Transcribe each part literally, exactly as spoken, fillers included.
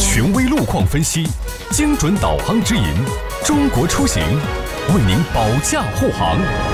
权威路况分析，精准导航指引，中国出行为您保驾护航。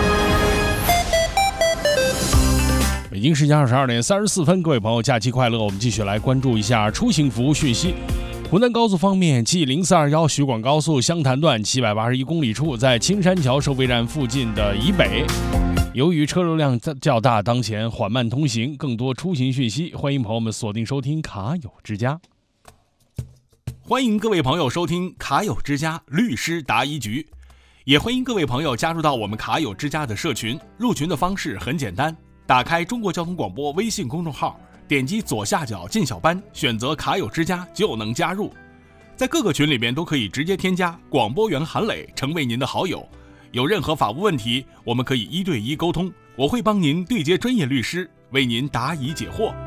北京时间二十二点三十四分，各位朋友，假期快乐！我们继续来关注一下出行服务讯息。湖南高速方面，G 零四二一徐广高速湘潭段七百八十一公里处，在青山桥收费站附近的以北，由于车流量较大，当前缓慢通行。更多出行讯息，欢迎朋友们锁定收听卡友之家。 欢迎各位朋友收听卡友之家律师答疑局，也欢迎各位朋友加入到我们卡友之家的社群。入群的方式很简单，打开中国交通广播微信公众号，点击左下角进小班，选择卡友之家就能加入。在各个群里面都可以直接添加广播员韩磊成为您的好友。有任何法务问题，我们可以一对一沟通，我会帮您对接专业律师，为您答疑解惑。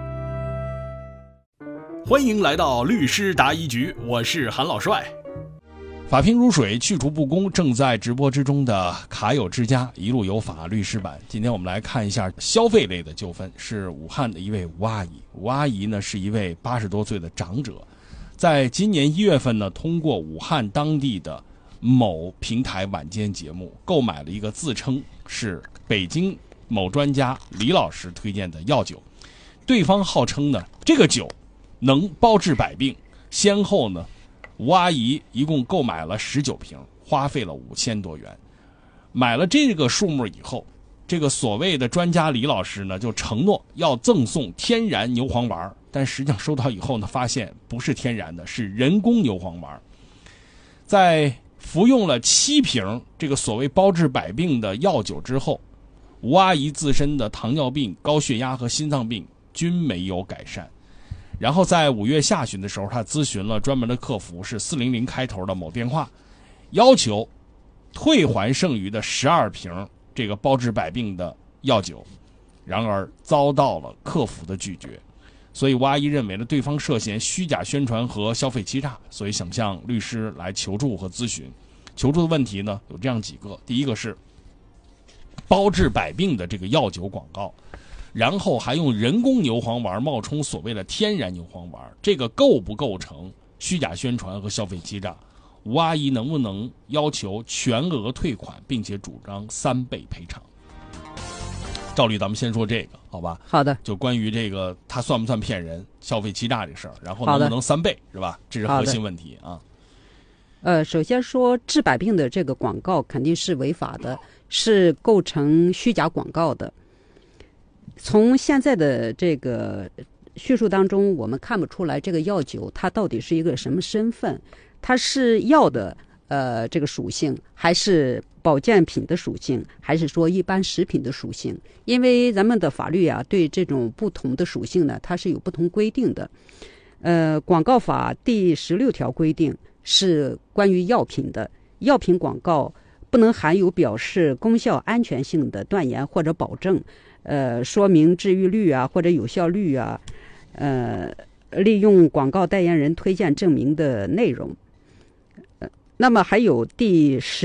欢迎来到律师答疑局，我是韩老帅。 法平如水，去除不公，正在直播之中的卡友之家一路有法律师版。今天我们来看一下消费类的纠纷，是武汉的一位吴阿姨。吴阿姨呢是一位八十多岁的长者，在今年一月份呢，通过武汉当地的某平台晚间节目购买了一个自称是北京某专家李老师推荐的药酒，对方号称呢这个酒能包治百病，先后呢吴阿姨一共购买了十九瓶，花费了五千多元。买了这个数目以后，这个所谓的专家李老师呢就承诺要赠送天然牛黄丸，但实际上收到以后呢，发现不是天然的，是人工牛黄丸。在服用了七瓶这个所谓包治百病的药酒之后，吴阿姨自身的糖尿病、高血压和心脏病均没有改善。然后在五月下旬的时候，他咨询了专门的客服，是四零零开头的某电话，要求退还剩余的十二瓶这个包治百病的药酒，然而遭到了客服的拒绝。所以吴阿姨认为呢，对方涉嫌虚假宣传和消费欺诈，所以想向律师来求助和咨询。求助的问题呢有这样几个，第一个是包治百病的这个药酒广告，然后还用人工牛黄丸冒充所谓的天然牛黄丸，这个构不构成虚假宣传和消费欺诈？吴阿姨能不能要求全额退款，并且主张三倍赔偿？照例咱们先说这个，好吧？ 好的。 就关于这个他算不算骗人、消费欺诈这事儿，然后能不能三倍，是吧？这是核心问题啊。 呃，首先说治百病的这个广告肯定是违法的，是构成虚假广告的。从现在的这个叙述当中，我们看不出来这个药酒它到底是一个什么身份，它是药的呃这个属性，还是保健品的属性，还是说一般食品的属性？因为咱们的法律啊，对这种不同的属性呢，它是有不同规定的。呃，广告法第十六条规定是关于药品的，药品广告不能含有表示功效安全性的断言或者保证，呃，说明治愈率啊或者有效率啊，呃，利用广告代言人推荐证明的内容。呃，那么还有第十